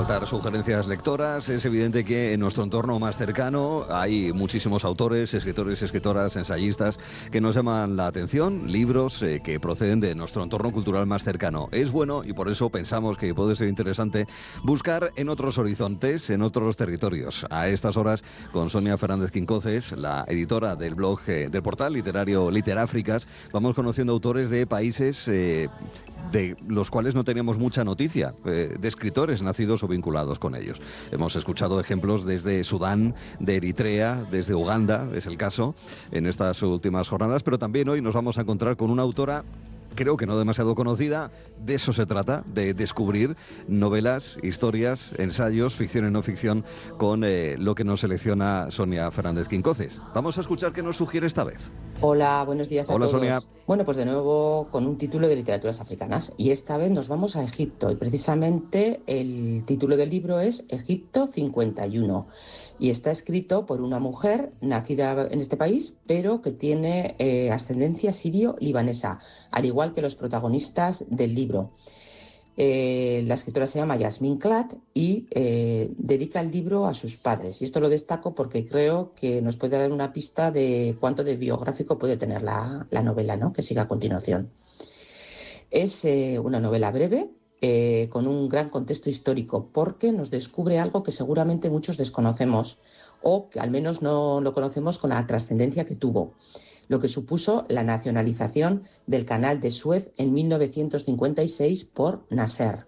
faltar sugerencias lectoras. Es evidente que en nuestro entorno más cercano hay muchísimos autores, escritores, escritoras, ensayistas que nos llaman la atención, libros que proceden de nuestro entorno cultural más cercano. Es bueno y por eso pensamos que puede ser interesante buscar en otros horizontes, en otros territorios. A estas horas con Sonia Fernández Quincoces, la editora del blog del portal literario Literáfricas, vamos conociendo autores de países de los cuales no teníamos mucha noticia, de escritores nacidos o vinculados con ellos. Hemos escuchado ejemplos desde Sudán, de Eritrea, desde Uganda, es el caso, en estas últimas jornadas, pero también hoy nos vamos a encontrar con una autora creo que no demasiado conocida. De eso se trata, de descubrir novelas, historias, ensayos, ficción y no ficción, con lo que nos selecciona Sonia Fernández Quincoces. Vamos a escuchar qué nos sugiere esta vez. Hola, buenos días a Hola, todos. Sonia. Bueno, pues de nuevo con un título de literaturas africanas, y esta vez nos vamos a Egipto, y precisamente el título del libro es Egipto 51, y está escrito por una mujer nacida en este país, pero que tiene ascendencia sirio-libanesa, al igual que los protagonistas del libro. La escritora se llama Yasmin Klat y dedica el libro a sus padres. Y esto lo destaco porque creo que nos puede dar una pista de cuánto de biográfico puede tener la novela, ¿no?, que sigue a continuación. Es una novela breve, con un gran contexto histórico, porque nos descubre algo que seguramente muchos desconocemos, o que al menos no lo conocemos con la trascendencia que tuvo: lo que supuso la nacionalización del Canal de Suez en 1956 por Nasser.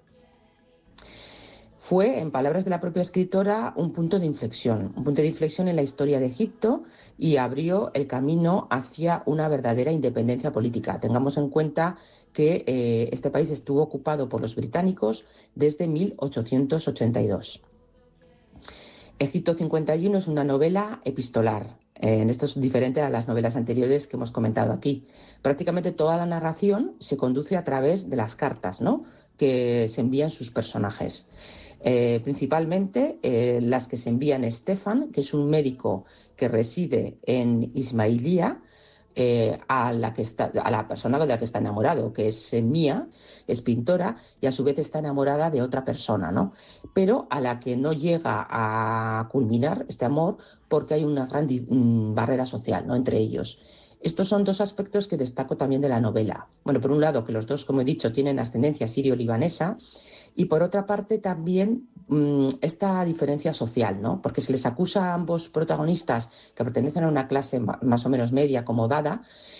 Fue, en palabras de la propia escritora, un punto de inflexión en la historia de Egipto, y abrió el camino hacia una verdadera independencia política. Tengamos en cuenta que este país estuvo ocupado por los británicos desde 1882. Egipto 51 es una novela epistolar. Esto es diferente a las novelas anteriores que hemos comentado aquí. Prácticamente toda la narración se conduce a través de las cartas, ¿no?, que se envían sus personajes. Principalmente las que se envían a Stefan, que es un médico que reside en Ismailía, a la persona de la que está enamorado, que es Mía, es pintora, y a su vez está enamorada de otra persona, ¿no?, pero a la que no llega a culminar este amor porque hay una gran barrera social, ¿no?, entre ellos. Estos son dos aspectos que destaco también de la novela. Bueno, por un lado, que los dos, como he dicho, tienen ascendencia sirio-libanesa, y por otra parte también esta diferencia social, ¿no?, porque se les acusa a ambos protagonistas, que pertenecen a una clase más o menos media acomodada,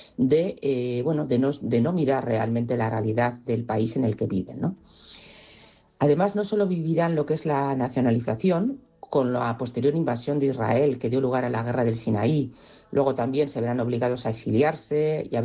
de no mirar realmente la realidad del país en el que viven, ¿no? Además, no solo vivirán lo que es la nacionalización, con la posterior invasión de Israel que dio lugar a la guerra del Sinaí, luego también se verán obligados a exiliarse y a